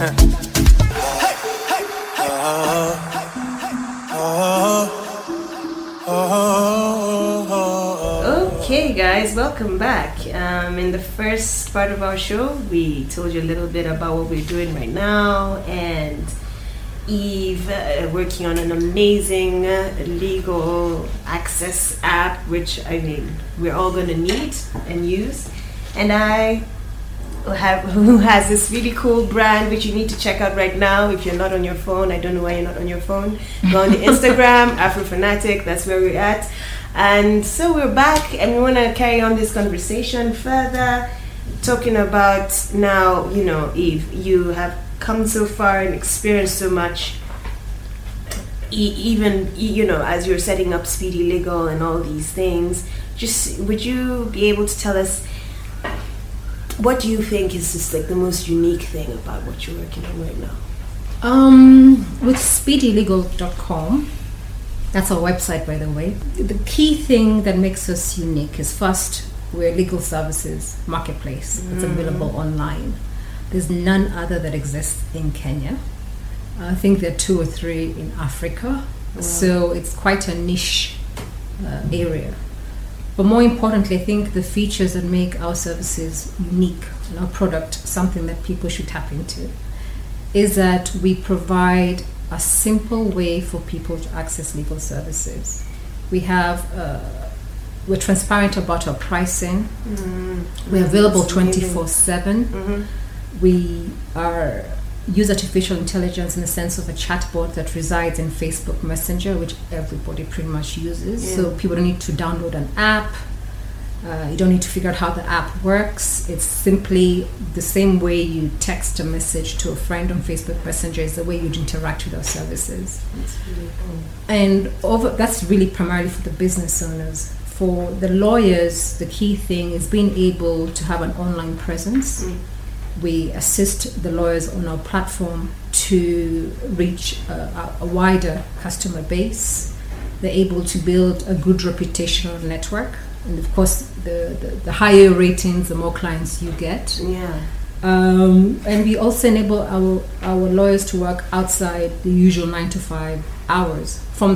Okay, guys, welcome back. In the first part of our show, we told you a little bit about what we're doing right now, and Eve working on an amazing legal access app, which I mean we're all going to need and use. And I who has this really cool brand which you need to check out right now if you're not on your phone. I don't know why you're not on your phone. Go on the Instagram, Afrofanatic, that's where we're at. And so we're back and we want to carry on this conversation further, talking about now, you know, Eve, you have come so far and experienced so much, even, you know, as you're setting up Speedy Legal and all these things. Just, would you be able to tell us, what do you think is just like the most unique thing about what you're working on right now? With speedylegal.com, that's our website, by the way. The key thing that makes us unique is, first, we're a legal services marketplace that's available online. There's none other that exists in Kenya. I think there are 2 or 3 in Africa. Wow. So it's quite a niche area. But more importantly, I think the features that make our services unique and our product something that people should tap into is that we provide a simple way for people to access legal services. We have, we're transparent about our pricing. We're available 24/7. We use artificial intelligence in the sense of a chatbot that resides in Facebook Messenger, which everybody pretty much uses. So people don't need to download an app. You don't need to figure out how the app works. It's simply the same way you text a message to a friend on Facebook Messenger is the way you'd interact with our services. That's really cool. And that's really primarily for the business owners. For the lawyers, the key thing is being able to have an online presence. We assist the lawyers on our platform to reach a wider customer base. They're able to build a good reputational network. And of course, the higher ratings, the more clients you get. Yeah. And we also enable our lawyers to work outside the usual 9 to 5 hours. From